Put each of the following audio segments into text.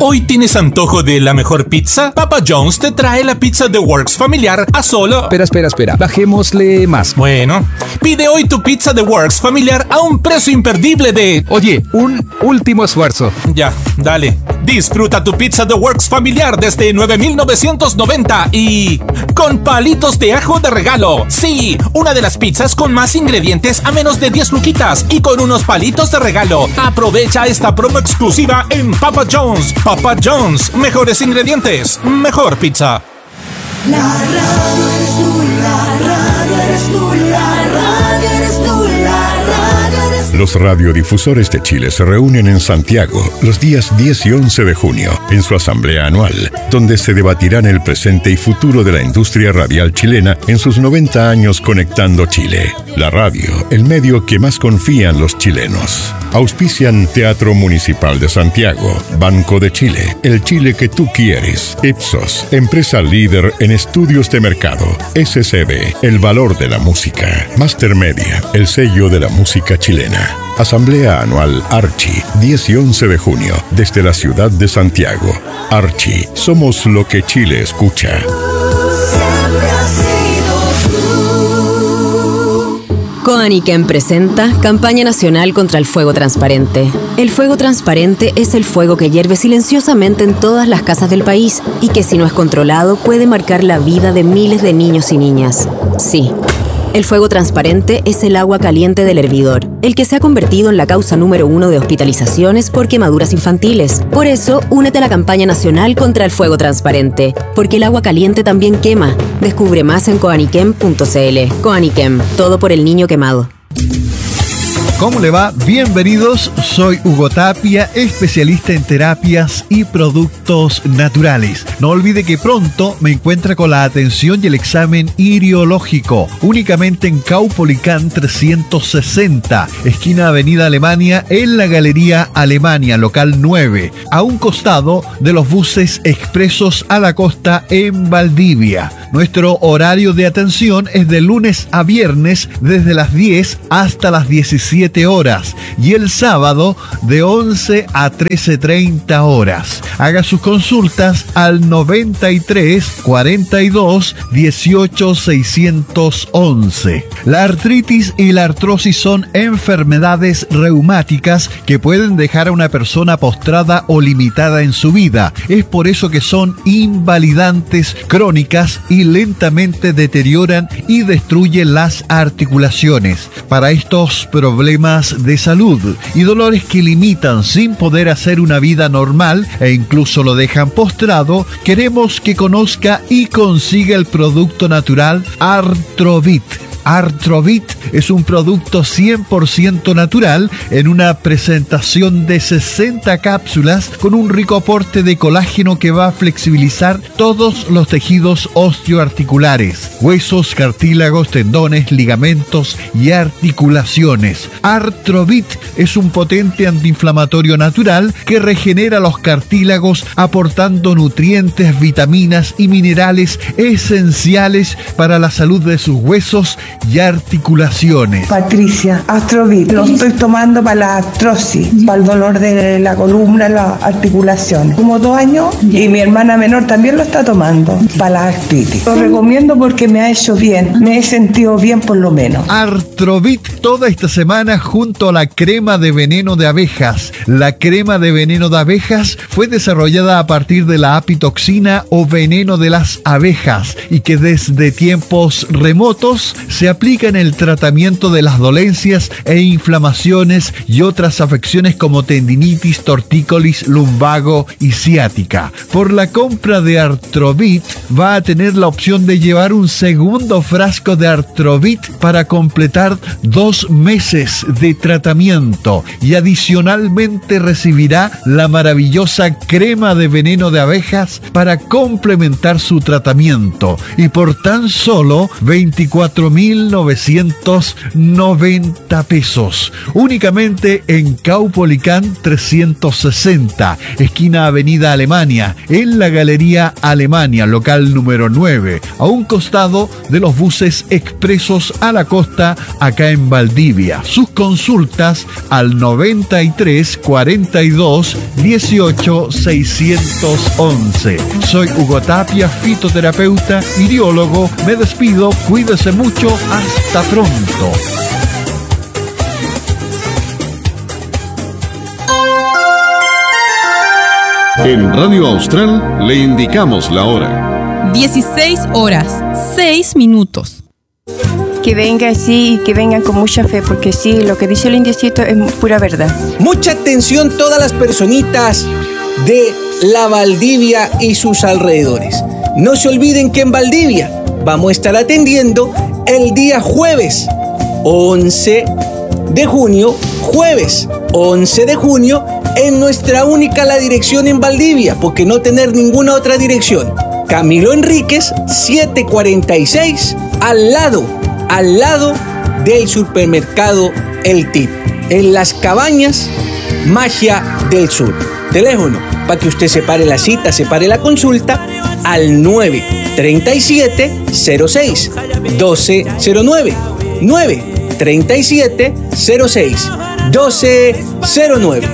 ¿Hoy tienes antojo de la mejor pizza? Papa John's te trae la pizza The Works familiar a solo... Espera. Bajémosle más. Bueno, pide hoy tu pizza The Works familiar a un precio imperdible de... Oye, un último esfuerzo. Ya, dale. Disfruta tu pizza The Works familiar desde 9,990 y... con palitos de ajo de regalo. Sí, una de las pizzas con más ingredientes a menos de 10 luquitas y con unos palitos de regalo. Aprovecha esta promo exclusiva en Papa John's. Papa John's, mejores ingredientes, mejor pizza. La radio eres tú, la radio eres tú, la radio eres tú, la radio eres tú. Los radiodifusores de Chile se reúnen en Santiago los días 10 y 11 de junio en su asamblea anual, donde se debatirán el presente y futuro de la industria radial chilena en sus 90 años conectando Chile. La radio, el medio que más confían los chilenos. Auspician Teatro Municipal de Santiago, Banco de Chile, el Chile que tú quieres, Ipsos, empresa líder en estudios de mercado, SCB, el valor de la música, Master Media, el sello de la música chilena. Asamblea Anual Archi, 10 y 11 de junio, desde la ciudad de Santiago. Archi, somos lo que Chile escucha. Siempre has sido tú. Coaniquem presenta Campaña Nacional contra el Fuego Transparente. El fuego transparente es el fuego que hierve silenciosamente en todas las casas del país y que, si no es controlado, puede marcar la vida de miles de niños y niñas. Sí. El fuego transparente es el agua caliente del hervidor, el que se ha convertido en la causa número 1 de hospitalizaciones por quemaduras infantiles. Por eso, únete a la campaña nacional contra el fuego transparente, porque el agua caliente también quema. Descubre más en coaniquem.cl. Coaniquem, todo por el niño quemado. ¿Cómo le va? Bienvenidos, soy Hugo Tapia, especialista en terapias y productos naturales. No olvide que pronto me encuentra con la atención y el examen iriológico, únicamente en Caupolicán 360, esquina Avenida Alemania, en la Galería Alemania, local 9, a un costado de los buses expresos a la costa en Valdivia. Nuestro horario de atención es de lunes a viernes desde las 10 hasta las 17 horas y el sábado de 11 a 13:30 horas. Haga sus consultas al 93 42 18 611. La artritis y la artrosis son enfermedades reumáticas que pueden dejar a una persona postrada o limitada en su vida. Es por eso que son invalidantes crónicas y lentamente deterioran y destruyen las articulaciones. Para estos problemas de salud y dolores que limitan sin poder hacer una vida normal e incluso lo dejan postrado, queremos que conozca y consiga el producto natural Artrovit. Artrovit es un producto 100% natural en una presentación de 60 cápsulas con un rico aporte de colágeno que va a flexibilizar todos los tejidos osteoarticulares, huesos, cartílagos, tendones, ligamentos y articulaciones. Artrovit es un potente antiinflamatorio natural que regenera los cartílagos aportando nutrientes, vitaminas y minerales esenciales para la salud de sus huesos y articulaciones. Patricia, Artrovit, lo estoy tomando para la artrosis, para el dolor de la columna, las articulaciones. Como 2 años y mi hermana menor también lo está tomando para la artritis. Lo recomiendo porque me ha hecho bien, me he sentido bien por lo menos. Artrovit toda esta semana junto a la crema de veneno de abejas. La crema de veneno de abejas fue desarrollada a partir de la apitoxina o veneno de las abejas y que desde tiempos remotos se aplica en el tratamiento de las dolencias e inflamaciones y otras afecciones como tendinitis, tortícolis, lumbago y ciática. Por la compra de Artrovit va a tener la opción de llevar un segundo frasco de Artrovit para completar 2 meses de tratamiento y adicionalmente recibirá la maravillosa crema de veneno de abejas para complementar su tratamiento y por tan solo 24.990 290 pesos. Únicamente en Caupolicán 360, esquina Avenida Alemania, en la Galería Alemania, local número 9, a un costado de los buses expresos a la costa, acá en Valdivia. Sus consultas al 93 42 18 611. Soy Hugo Tapia, fitoterapeuta, iriólogo. Me despido, cuídese mucho, hasta pronto. En Radio Austral le indicamos la hora. 16 horas, 6 minutos. Que venga así y que vengan con mucha fe, porque sí, lo que dice el indiecito es pura verdad. Mucha atención todas las personitas de la Valdivia y sus alrededores. No se olviden que en Valdivia vamos a estar atendiendo el día jueves 11 de junio, en nuestra única la dirección en Valdivia, porque no tener ninguna otra dirección. Camilo Enríquez 746, al lado del supermercado El Tip, en Las Cabañas, Magia del Sur. Teléfono para que usted separe la cita, separe la consulta al 937-06-1209. 937-06-1209.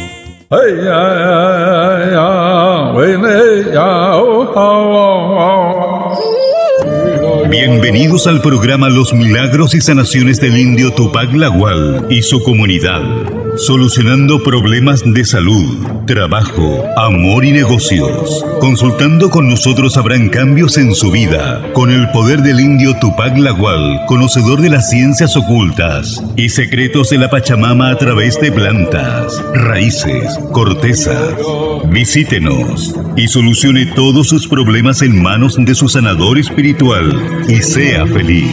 Bienvenidos al programa Los Milagros y Sanaciones del Indio Tupac Lagual y su comunidad, solucionando problemas de salud, trabajo, amor y negocios. Consultando con nosotros habrán cambios en su vida, con el poder del Indio Tupac Lagual, conocedor de las ciencias ocultas y secretos de la Pachamama a través de plantas, raíces, corteza. Visítenos y solucione todos sus problemas en manos de su sanador espiritual y sea feliz.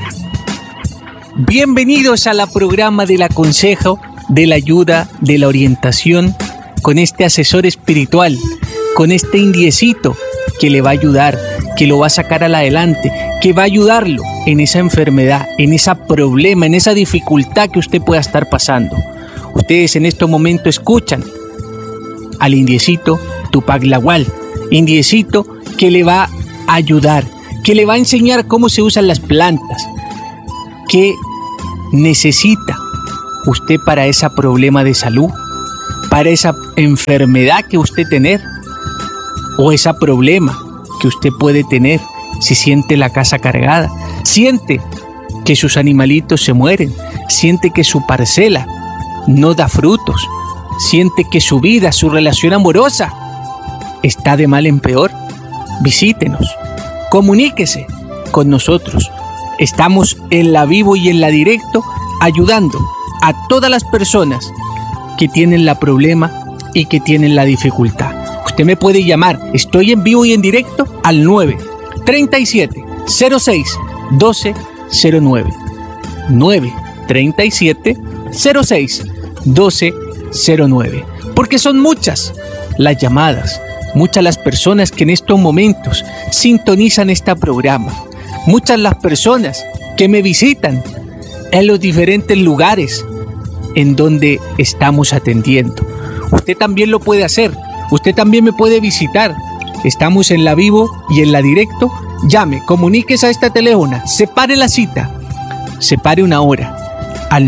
Bienvenidos a la programa del aconsejo, de la ayuda, de la orientación, con este asesor espiritual, con este indiecito que le va a ayudar, que lo va a sacar adelante, que va a ayudarlo en esa enfermedad, en ese problema, en esa dificultad que usted pueda estar pasando. Ustedes en este momento escuchan al indiecito Tupac Lagual, indiecito que le va a ayudar, que le va a enseñar cómo se usan las plantas, que necesita usted para ese problema de salud, para esa enfermedad que usted tener, o ese problema que usted puede tener si siente la casa cargada, siente que sus animalitos se mueren, siente que su parcela no da frutos, siente que su vida, su relación amorosa está de mal en peor. Visítenos, comuníquese con nosotros. Estamos en la vivo y en la directo ayudando a todas las personas que tienen la problema y que tienen la dificultad. Usted me puede llamar, estoy en vivo y en directo al 937-06-1209. 937-06-1209. Porque son muchas las llamadas, muchas las personas que en estos momentos sintonizan este programa, muchas las personas que me visitan en los diferentes lugares en donde estamos atendiendo. Usted también lo puede hacer, usted también me puede visitar. Estamos en la vivo y en la directo. Llame, comuníquese a esta teléfono, separe la cita, separe una hora al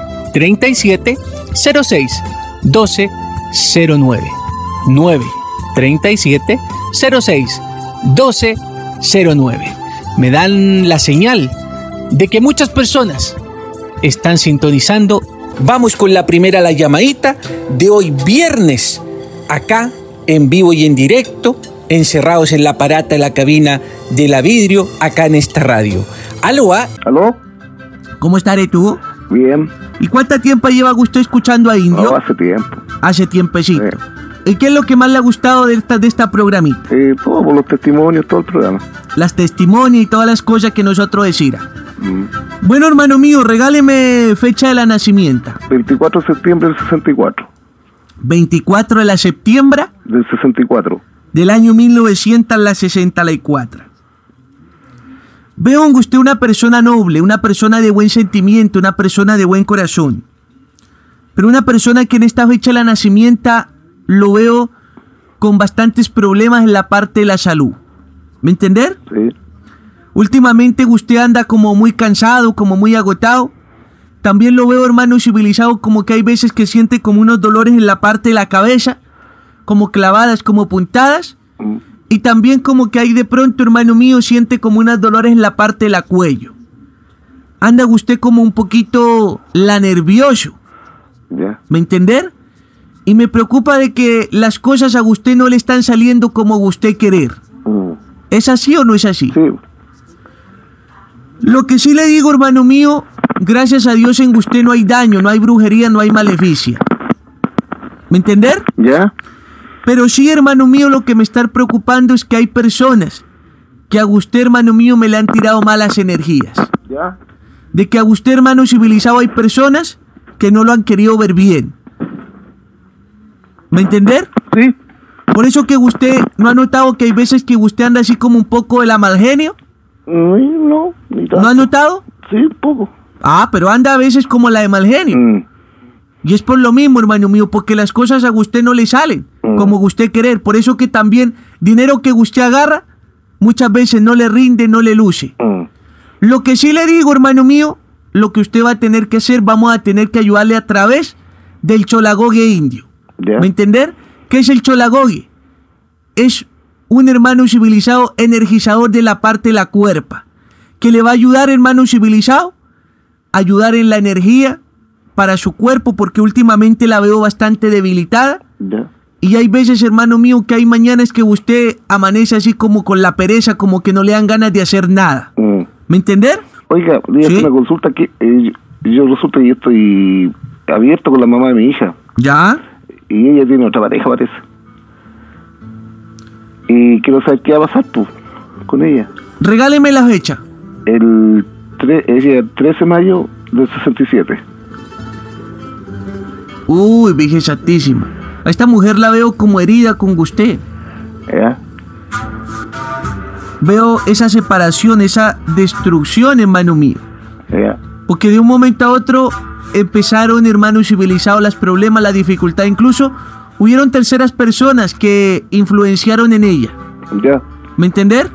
937-06-1209. 937-06-1209. Me dan la señal de que muchas personas están sintonizando. Vamos con la primera, la llamadita de hoy viernes, acá en vivo y en directo, encerrados en la parata de la cabina de la vidrio, acá en esta radio. ¿Aló? ¿Aló? ¿Cómo estaré tú? Bien. ¿Y cuánto tiempo lleva usted escuchando a Indio? No, hace tiempo. Hace tiempecito. ¿Y qué es lo que más le ha gustado de esta programita? Todo, por los testimonios, todo el programa. Las testimonios y todas las cosas que nosotros decimos. Bueno, hermano mío, regáleme fecha de la nacimiento. 24 de septiembre del 64. 24 de la septiembre del 64. Del año 1964. Veo en usted una persona noble, una persona de buen sentimiento, una persona de buen corazón. Pero una persona que en esta fecha de la nacimiento lo veo con bastantes problemas en la parte de la salud. ¿Me entender? Sí. Últimamente usted anda como muy cansado, como muy agotado. También lo veo, hermano civilizado, como que hay veces que siente como unos dolores en la parte de la cabeza, como clavadas, como puntadas. Y también como que hay de pronto, hermano mío, siente como unos dolores en la parte de la cuello. Anda usted como un poquito nervioso. Ya. ¿Me entender? Y me preocupa de que las cosas a usted no le están saliendo como usted querer. ¿Es así o no es así? Sí. Lo que sí le digo, hermano mío, gracias a Dios en usted no hay daño, no hay brujería, no hay maleficia. ¿Me entender? Ya. Pero sí, hermano mío, lo que me está preocupando es que hay personas que a usted, hermano mío, me le han tirado malas energías. Ya. De que a usted, hermano civilizado, hay personas que no lo han querido ver bien. ¿Me entender? Sí. Por eso que usted no ha notado que hay veces que usted anda así como un poco de la mal genio. No, ni tanto. ¿No ha notado? Sí, poco. Ah, pero anda a veces como la de mal genio. Y es por lo mismo, hermano mío, porque las cosas a usted no le salen como usted querer. Por eso que también dinero que usted agarra, muchas veces no le rinde, no le luce. Lo que sí le digo, hermano mío, lo que usted va a tener que hacer, vamos a tener que ayudarle a través del cholagogue indio. Ya. ¿Me entender? ¿Qué es el cholagogue? Es un hermano civilizado energizador de la parte de la cuerpa, que le va a ayudar, hermano civilizado, ayudar en la energía para su cuerpo, porque últimamente la veo bastante debilitada. Ya. Y hay veces, hermano mío, que hay mañanas que usted amanece así como con la pereza, como que no le dan ganas de hacer nada. ¿Me entender? Oiga, dígame una consulta que yo resulta que estoy abierto con la mamá de mi hija. ¿Ya? Y ella tiene otra pareja, parece. Y quiero saber qué va a pasar, pues, con ella. Regáleme la fecha. El 13 de mayo del 67. Uy, Virgen Santísima. A esta mujer la veo como herida con usted. ¿Ya? Veo esa separación, esa destrucción, hermano mío. ¿Ya? Porque de un momento a otro empezaron, hermanos civilizados, los problemas, la dificultad. Incluso hubieron terceras personas que influenciaron en ella. Ya. ¿Me entender?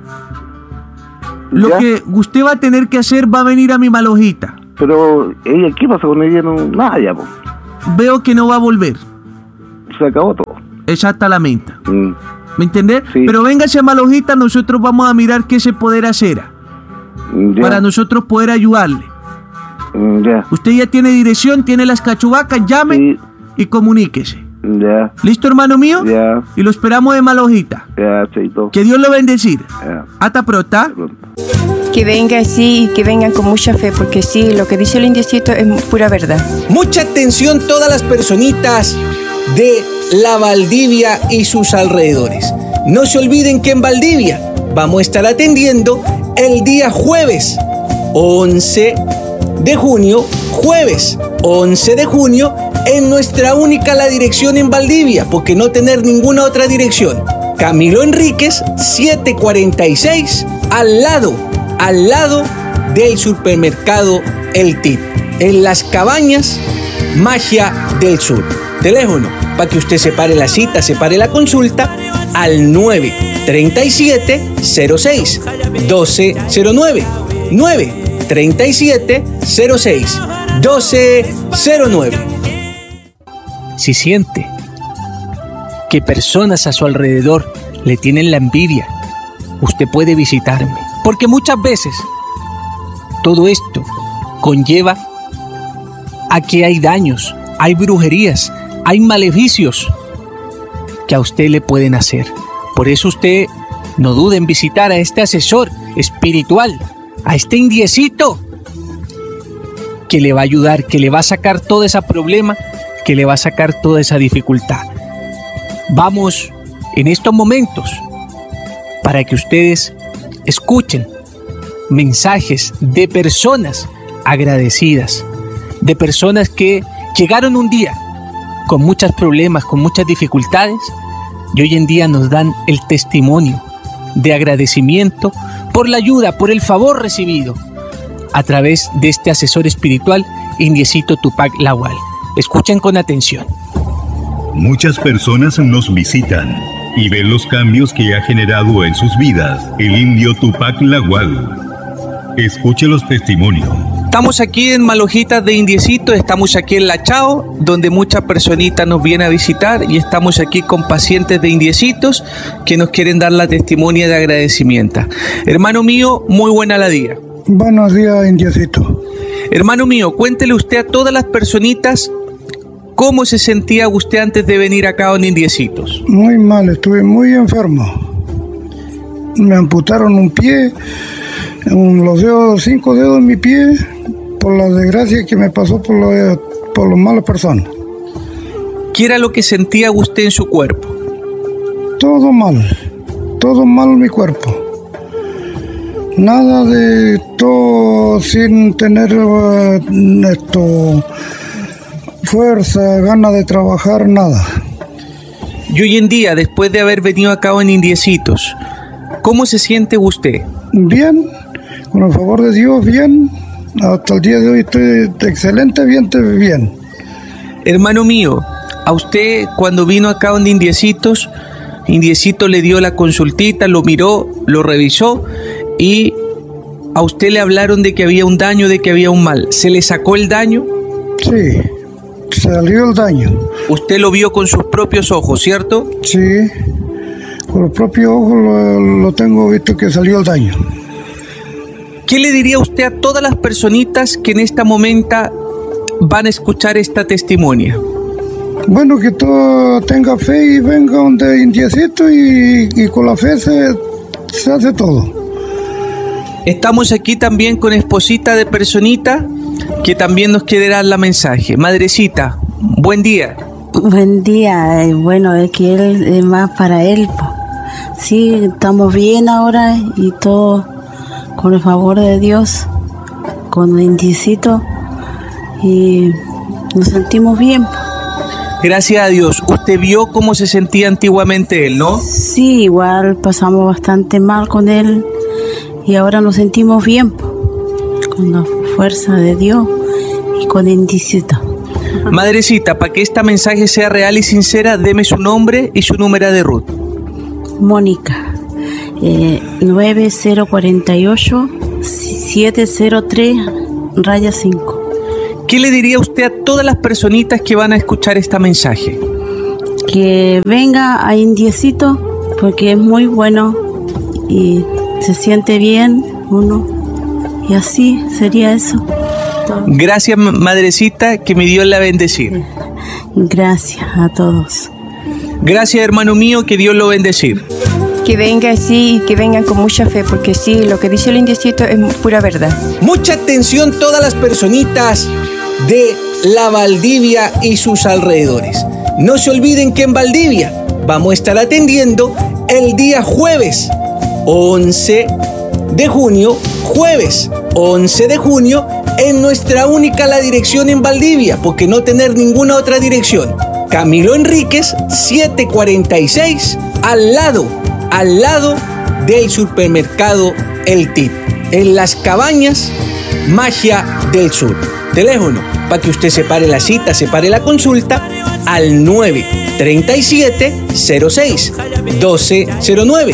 Lo que usted va a tener que hacer, va a venir a mi malojita. Pero ella, ¿qué pasa con ella? No, nada ya, pues. Veo que no va a volver. Se acabó todo. Exactamente. ¿Me entender? Sí. Pero véngase a malojita, nosotros vamos a mirar qué se poder hacer. Para nosotros poder ayudarle. Ya. Usted ya tiene dirección, tiene las cachubacas, llame y comuníquese. Ya. ¿Listo, hermano mío? Ya. Y lo esperamos de malojita. Ya, cheito. Que Dios lo bendecir. Ya. Hasta pronto. Que venga así y que vengan con mucha fe, porque sí, lo que dice el indiecito es pura verdad. Mucha atención todas las personitas de la Valdivia y sus alrededores. No se olviden que en Valdivia vamos a estar atendiendo el día jueves 11 de junio, jueves 11 de junio, en nuestra única la dirección en Valdivia, porque no tener ninguna otra dirección. Camilo Enríquez 746, al lado del supermercado El Tip, en Las Cabañas, Magia del Sur. Teléfono para que usted separe la cita, separe la consulta al 937-06-1209. 937-06-1209. Si siente que personas a su alrededor le tienen la envidia, usted puede visitarme. Porque muchas veces todo esto conlleva a que hay daños, hay brujerías, hay maleficios que a usted le pueden hacer. Por eso usted no dude en visitar a este asesor espiritual, a este indiecito, que le va a ayudar, que le va a sacar todo ese problema, que le va a sacar toda esa dificultad. Vamos en estos momentos para que ustedes escuchen mensajes de personas agradecidas, de personas que llegaron un día con muchos problemas, con muchas dificultades, y hoy en día nos dan el testimonio de agradecimiento por la ayuda, por el favor recibido a través de este asesor espiritual, Indiecito Tupac Lawal. Escuchen con atención. Muchas personas nos visitan y ven los cambios que ha generado en sus vidas el indio Tupac Lawal. Escuche los testimonios. Estamos aquí en Malojitas de Indiecito, estamos aquí en La Chao, donde muchas personitas nos vienen a visitar, y estamos aquí con pacientes de Indiecitos que nos quieren dar la testimonia de agradecimiento. Hermano mío, muy buena la día. Buenos días, Indiecito. Hermano mío, cuéntele usted a todas las personitas cómo se sentía usted antes de venir acá en Indiecitos. Muy mal, estuve muy enfermo. Me amputaron un pie, los dedos, 5 dedos en mi pie, por la desgracia que me pasó por las malas personas. ¿Qué era lo que sentía usted en su cuerpo? Todo mal en mi cuerpo. Nada de todo sin tener fuerza, ganas de trabajar, nada. Y hoy en día, después de haber venido acá en Indiecitos, ¿cómo se siente usted? Bien, con el favor de Dios, bien. Hasta el día de hoy estoy excelente, bien. Hermano mío, a usted cuando vino acá en Indiecitos, Indiecito le dio la consultita, lo miró, lo revisó, y a usted le hablaron de que había un daño, de que había un mal. ¿Se le sacó el daño? Sí, salió el daño. Usted lo vio con sus propios ojos, ¿cierto? Sí, con los propios ojos lo tengo visto que salió el daño. ¿Qué le diría usted a todas las personitas que en este momento van a escuchar esta testimonia? Bueno, que todo tenga fe y venga donde Indiecito y con la fe se hace todo. Estamos aquí también con esposita de personita que también nos quiere dar la mensaje. Madrecita, buen día. Buen día, bueno, es que él es más para él. Sí, estamos bien ahora y todo con el favor de Dios, con Indiecito, y nos sentimos bien. Gracias a Dios. ¿Usted vio cómo se sentía antiguamente él, no? Sí, igual pasamos bastante mal con él y ahora nos sentimos bien, con la fuerza de Dios y con Indiecito. Madrecita, para que este mensaje sea real y sincera, deme su nombre y su número de RUT. Mónica, 9048-703-5. ¿Qué le diría usted a todas las personitas que van a escuchar este mensaje? Que venga a Indiecito porque es muy bueno y se siente bien uno, y así sería eso. Gracias, madrecita, que mi Dios la bendecir. Gracias a todos. Gracias, hermano mío, que Dios lo bendecir. Que venga así, que vengan con mucha fe, porque sí, lo que dice el Indiecito es pura verdad. Mucha atención todas las personitas de la Valdivia y sus alrededores. No se olviden que en Valdivia vamos a estar atendiendo el día jueves 11 de junio, en nuestra única la dirección en Valdivia, porque no tener ninguna otra dirección. Camilo Enríquez 746, al lado del supermercado El Tip, en Las Cabañas, Magia del Sur. Teléfono para que usted separe la cita, separe la consulta al 937-06-1209.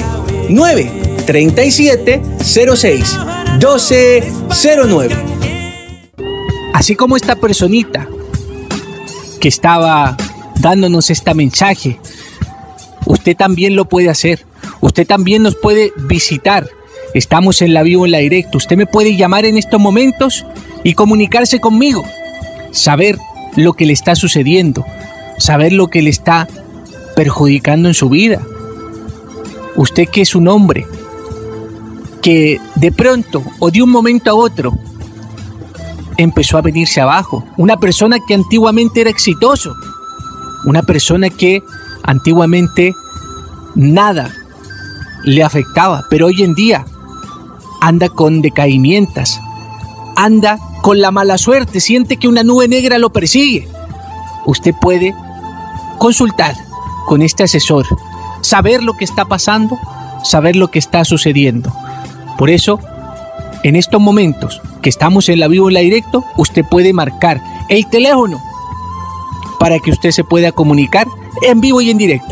937-06-1209. Así como esta personita que estaba dándonos este mensaje, usted también lo puede hacer. Usted también nos puede visitar. Estamos en la vivo, en la directa. Usted me puede llamar en estos momentos y comunicarse conmigo. Saber lo que le está sucediendo. Saber lo que le está perjudicando en su vida. Usted que es un hombre que de pronto o de un momento a otro empezó a venirse abajo. Una persona que antiguamente era exitoso. Una persona que antiguamente nada le afectaba, pero hoy en día anda con decaimientos, anda con la mala suerte, siente que una nube negra lo persigue. Usted puede consultar con este asesor, saber lo que está pasando, saber lo que está sucediendo. Por eso, en estos momentos que estamos en la vivo, en la directo, usted puede marcar el teléfono para que usted se pueda comunicar en vivo y en directo.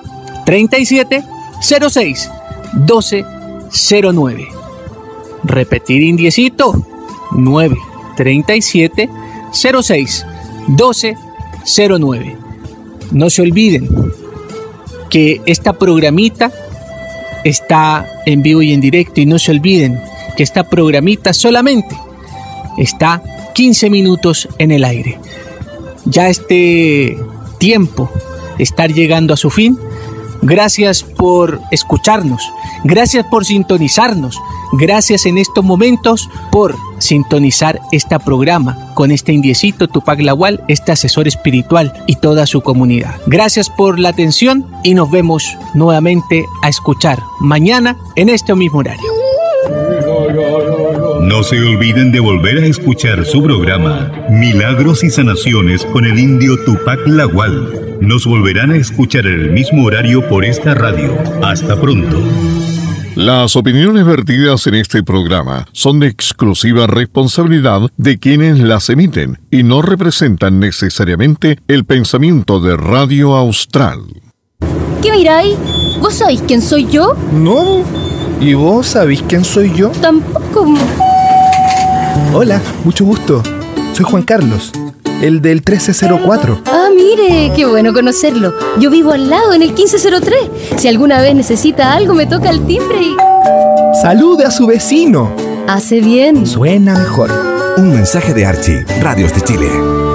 937-06-1209. Repetir indiecito. 937-06-1209. No se olviden que esta programita está en vivo y en directo, y no se olviden que esta programita solamente está 15 minutos en el aire. Ya este tiempo está llegando a su fin. Gracias por escucharnos, gracias por sintonizarnos, gracias en estos momentos por sintonizar este programa con este indiecito Tupac Lawal, este asesor espiritual, y toda su comunidad. Gracias por la atención y nos vemos nuevamente a escuchar mañana en este mismo horario. No se olviden de volver a escuchar su programa Milagros y Sanaciones con el indio Tupac Lawal. Nos volverán a escuchar en el mismo horario por esta radio. Hasta pronto. Las opiniones vertidas en este programa son de exclusiva responsabilidad de quienes las emiten y no representan necesariamente el pensamiento de Radio Austral. ¿Qué miráis? ¿Vos sabéis quién soy yo? No. ¿Y vos sabéis quién soy yo? Tampoco. Hola, mucho gusto. Soy Juan Carlos, el del 1304. Ah, mire, qué bueno conocerlo. Yo vivo al lado, en el 1503. Si alguna vez necesita algo, me toca el timbre y... ¡Salude a su vecino! Hace bien. Suena mejor. Un mensaje de Archie, Radios de Chile.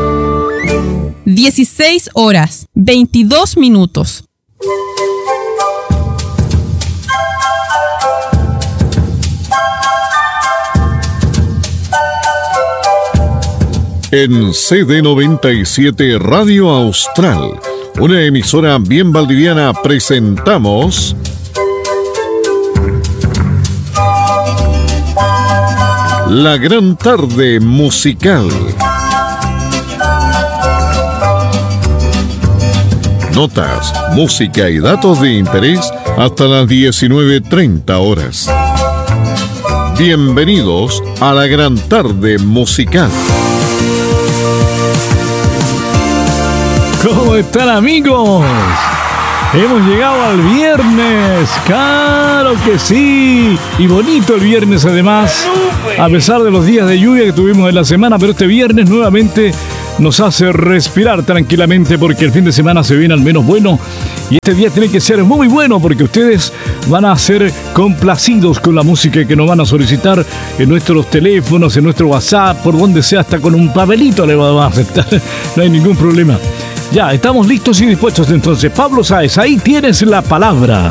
16 horas, 22 minutos. En CD97 Radio Austral, una emisora bien valdiviana, presentamos La Gran Tarde Musical. Notas, música y datos de interés hasta las 19:30 horas. Bienvenidos a La Gran Tarde Musical. ¿Cómo están, amigos? Hemos llegado al viernes, claro que sí, y bonito el viernes además, a pesar de los días de lluvia que tuvimos en la semana, pero este viernes nuevamente nos hace respirar tranquilamente porque el fin de semana se viene al menos bueno, y este día tiene que ser muy bueno porque ustedes van a ser complacidos con la música que nos van a solicitar en nuestros teléfonos, en nuestro WhatsApp, por donde sea, hasta con un papelito le vamos a aceptar, no hay ningún problema. Ya, estamos listos y dispuestos entonces. Pablo Sáez, ahí tienes la palabra.